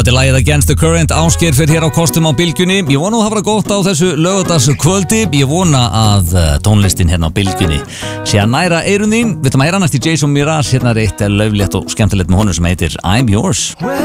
þetta er lagið Against the Current. Ásgeir fyrir hér á kostum á Bylgjunni. Ég vona að hafa það gott á þessu laugardagskvöldi. Ég vona að tónlistin hérna á Bylgjunni sé að næra eyrun þín. Við ætlum að heyra næst í Jason Mraz. Hérna er eitt lauflétt og skemmtilegt með honum sem heitir I'm Yours.